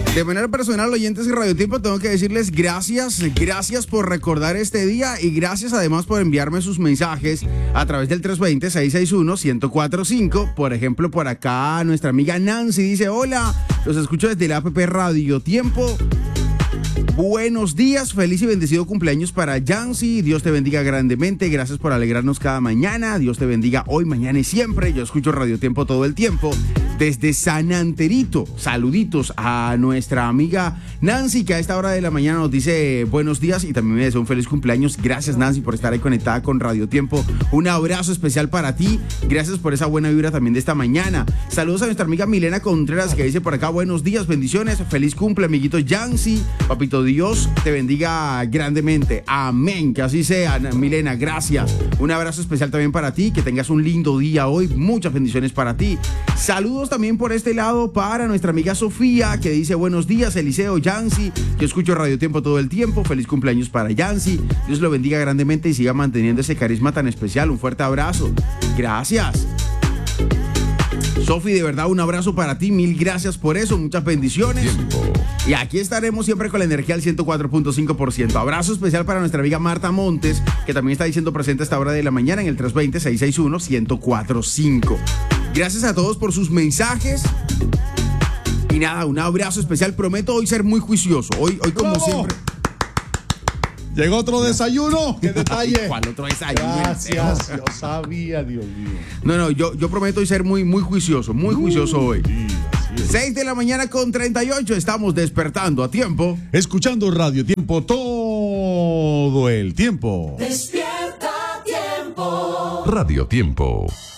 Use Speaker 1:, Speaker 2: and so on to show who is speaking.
Speaker 1: De manera personal, oyentes de Radio Tiempo, tengo que decirles gracias por recordar este día y gracias además por enviarme sus mensajes a través del 320-661-1045. Por ejemplo, por acá nuestra amiga Nancy dice: hola, los escucho desde la app Radio Tiempo. Buenos días, feliz y bendecido cumpleaños para Yancy. Dios te bendiga grandemente. Gracias por alegrarnos cada mañana. Dios te bendiga hoy, mañana y siempre. Yo escucho Radio Tiempo todo el tiempo. Desde San Anterito, saluditos a nuestra amiga Nancy, que a esta hora de la mañana nos dice buenos días y también me desea un feliz cumpleaños. Gracias, Nancy, por estar ahí conectada con Radio Tiempo. Un abrazo especial para ti. Gracias por esa buena vibra también de esta mañana. Saludos a nuestra amiga Milena Contreras, que dice por acá: buenos días, bendiciones, feliz cumple, amiguito Yancy. Papito Dios te bendiga grandemente. Amén, que así sea, Milena, gracias. Un abrazo especial también para ti, que tengas un lindo día hoy. Muchas bendiciones para ti. Saludos también por este lado para nuestra amiga Sofía, que dice buenos días, Eliseo, Yancy. Yo escucho Radio Tiempo todo el tiempo. Feliz cumpleaños para Yancy. Dios lo bendiga grandemente y siga manteniendo ese carisma tan especial. Un fuerte abrazo. Gracias. Sofi, de verdad, un abrazo para ti. Mil gracias por eso. Muchas bendiciones. Y aquí estaremos siempre con la energía al 104.5%. Abrazo especial para nuestra amiga Marta Montes, que también está diciendo presente a esta hora de la mañana en el 320-661-1045. Gracias a todos por sus mensajes. Y nada, un abrazo especial. Prometo hoy ser muy juicioso. Hoy como
Speaker 2: ¡Bravo!
Speaker 1: siempre.
Speaker 2: Llegó otro desayuno. ¡Qué detalle!
Speaker 1: ¿Cuál otro desayuno?
Speaker 2: Gracias. Yo sabía, Dios mío.
Speaker 1: No, yo prometo hoy ser muy juicioso. Muy juicioso hoy.
Speaker 2: Sí, así es.
Speaker 1: 6 de la mañana con 38. Estamos despertando a tiempo.
Speaker 2: Escuchando Radio Tiempo todo el tiempo.
Speaker 3: Despierta a tiempo.
Speaker 4: Radio Tiempo.